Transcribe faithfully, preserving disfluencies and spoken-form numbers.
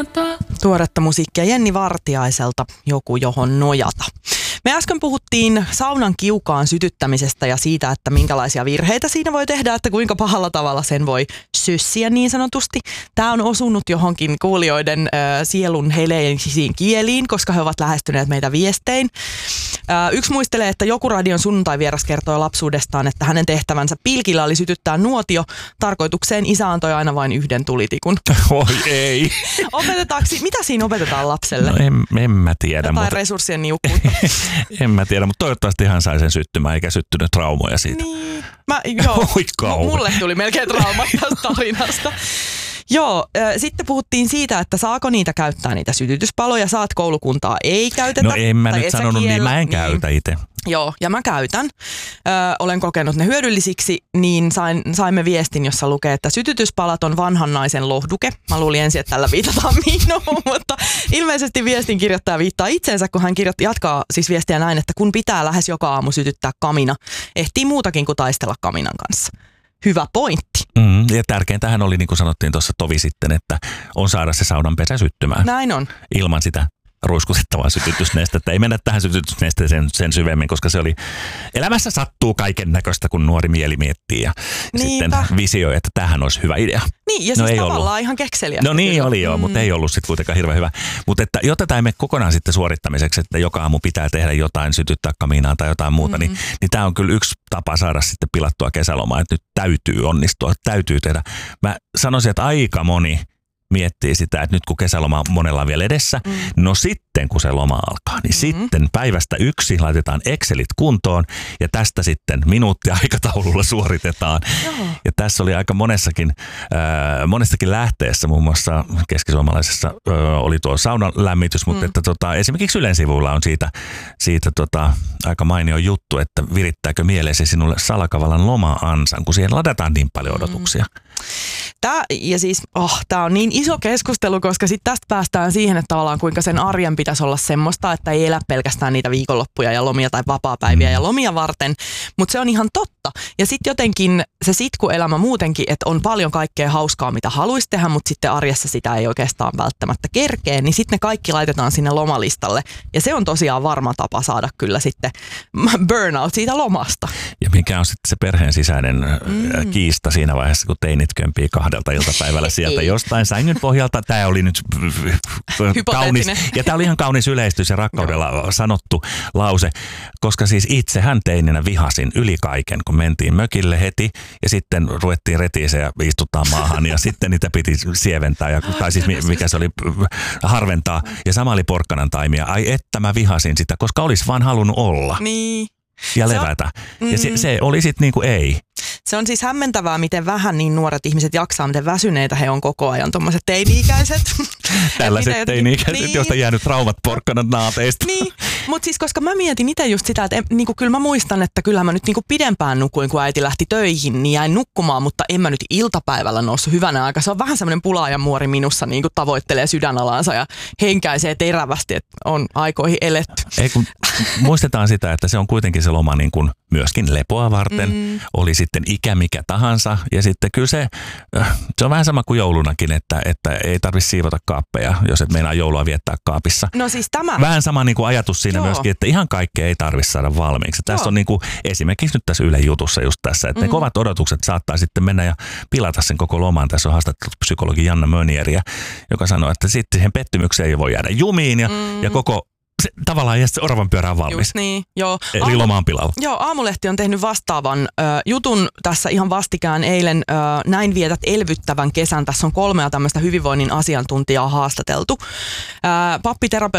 nojata. Tuoretta musiikkia Jenni Vartiaiselta, Joku johon nojata. Me äsken puhuttiin saunan kiukaan sytyttämisestä ja siitä, että minkälaisia virheitä siinä voi tehdä, että kuinka pahalla tavalla sen voi sössiä niin sanotusti. Tämä on osunut johonkin kuulijoiden äh, sielun heleisiin kieliin, koska he ovat lähestyneet meitä viestein. Äh, yksi muistelee, että Joku radion sunnuntai-vieras kertoi lapsuudestaan, että hänen tehtävänsä pilkillä oli sytyttää nuotio. Tarkoitukseen isä antoi aina vain yhden tulitikun. Oi ei. Opetetaanko, mitä siinä opetetaan lapselle? No en, en mä tiedä. Jotain mutta... resurssien niukkuutta. En mä tiedä, mutta toivottavasti hän sai sen syttymään eikä syttynyt traumoja siitä. Niin. Mä, joo, Oi, mulle tuli melkein traumat tästä tarinasta. Joo, äh, sitten puhuttiin siitä, että saako niitä käyttää niitä sytytyspaloja. Saat koulukuntaa ei käytetä. No en mä nyt sanonut kiellä, niin, mä en niin. käytä itse. Joo, ja mä käytän. Ö, olen kokenut ne hyödyllisiksi, niin sain, saimme viestin, jossa lukee, että sytytyspalat on vanhan naisen lohduke. Mä luulin ensin, että tällä viitataan minuun, mutta ilmeisesti viestin kirjoittaja viittaa itseensä, kun hän kirjoittaa, jatkaa siis viestiä näin, että kun pitää lähes joka aamu sytyttää kamina, ehtii muutakin kuin taistella kaminan kanssa. Hyvä pointti. Mm, ja tärkeintähän oli, niin kuin sanottiin tuossa tovi sitten, että on saada se saunanpesä syttymään. Näin on. Ilman sitä ruiskutettavaa sytytysnestettä. Ei mennä tähän sytytysnesteeseen sen syvemmin, koska se oli, elämässä sattuu kaiken näköistä, kun nuori mieli miettii ja Niinpä. sitten visioi, että tämähän olisi hyvä idea. Niin, ja no siis tavallaan ollut. ihan kekseliä. No niin kyllä. oli joo, mm. mutta ei ollut sitten kuitenkaan hirveän hyvä. Mutta että jotta tämä ei mene kokonaan sitten suorittamiseksi, että joka aamu pitää tehdä jotain, sytyttää kaminaan tai jotain muuta, mm. niin, niin tämä on kyllä yksi tapa saada sitten pilattua kesälomaa, että nyt täytyy onnistua, täytyy tehdä. Mä sanoisin, että aika moni miettii sitä, että nyt kun kesäloma on monella vielä edessä, mm. no sitten kun se loma alkaa, niin mm-hmm. sitten päivästä yksi laitetaan Excelit kuntoon ja tästä sitten minuuttiaikataululla suoritetaan. Joo. Ja tässä oli aika monessakin, äh, monessakin lähteessä, muun muassa keskisuomalaisessa äh, oli tuo saunan lämmitys, mutta mm. että tota, esimerkiksi Ylen sivuilla on siitä, siitä tota, aika mainio juttu, että virittääkö mieleesi sinulle salakavallan loma-ansan, kun siihen ladataan niin paljon odotuksia. Mm. Tää, ja siis, oh, tää on niin iso keskustelu, koska sitten tästä päästään siihen, että tavallaan kuinka sen arjen pitäisi olla semmoista, että ei elä pelkästään niitä viikonloppuja ja lomia tai vapaapäiviä ja lomia varten, mutta se on ihan totta. Ja sitten jotenkin se sitkuelämä muutenkin, että on paljon kaikkea hauskaa, mitä haluaisi tehdä, mutta sitten arjessa sitä ei oikeastaan välttämättä kerkee, niin sitten ne kaikki laitetaan sinne lomalistalle. Ja se on tosiaan varma tapa saada kyllä sitten burnout siitä lomasta. Ja mikä on sitten se perheen sisäinen mm. kiista siinä vaiheessa, kun teinit kömpii kahdelta iltapäivällä sieltä jostain sängyn pohjalta. Tämä oli nyt kaunis, ja tämä oli ihan kaunis yleistys ja rakkaudella sanottu lause, koska siis itsehän teininä vihasin yli kaiken, kun mentiin mökille heti ja sitten ruvettiin retiiseen ja istuttaa maahan ja sitten niitä piti sieventää, ja, tai siis mikä se oli, harventaa, ja sama oli porkkanan taimia. Ai että mä vihasin sitä, koska olisi vaan halunnut olla. Niin. Ja levätä. Mm. Ja se, se oli sitten niinku ei. Se on siis hämmentävää, miten vähän niin nuoret ihmiset jaksaa, miten väsyneitä he on koko ajan, tuommoiset teini-ikäiset. Tällaiset teini-ikäiset, niin. joista jäänyt traumat porkkanat naateista. Niin, mutta siis koska mä mietin itse just sitä, että en, niinku, kyllä mä muistan, että kyllä mä nyt niinku pidempään nukuin, kun äiti lähti töihin, niin jäin nukkumaan, mutta en mä nyt iltapäivällä noussut hyvänä aika. Se on vähän semmoinen pulaajan muori minussa, niin kuin tavoittelee sydänalaansa ja henkäisee terävästi, että on aikoihin eletty. Ei, kun muistetaan sitä, että se on kuitenkin se loma niin kuin myöskin lepoa varten, mm. oli sitten ikä mikä tahansa, ja sitten kyllä se, se on vähän sama kuin joulunakin, että, että ei tarvitse siivota kaappeja, jos et meinaa joulua viettää kaapissa. No siis tämä. Vähän sama niin kuin ajatus siinä Joo. myöskin, että ihan kaikkea ei tarvitse saada valmiiksi. Joo. Tässä on niin kuin, esimerkiksi nyt tässä Ylen jutussa just tässä, että mm-hmm. ne kovat odotukset saattaa sitten mennä ja pilata sen koko loman. Tässä on haastattelut psykologi Janna Mönieriä, joka sanoo, että sitten siihen pettymykseen ei voi jäädä jumiin ja, mm. ja koko se, tavallaan ja se oravan pyörä on valmis. Just niin, joo. Eli Aamu, loma on pilalla. Joo, Aamulehti on tehnyt vastaavan ö, jutun tässä ihan vastikään eilen. Ö, näin vietät elvyttävän kesän. Tässä on kolmea tämmöistä hyvinvoinnin asiantuntijaa haastateltu. Ö, pappiterapeutti